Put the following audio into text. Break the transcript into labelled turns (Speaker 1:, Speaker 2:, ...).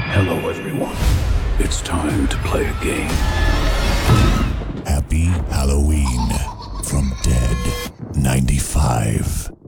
Speaker 1: Hello, everyone. It's time to play a game.
Speaker 2: Happy Halloween from Dead 95.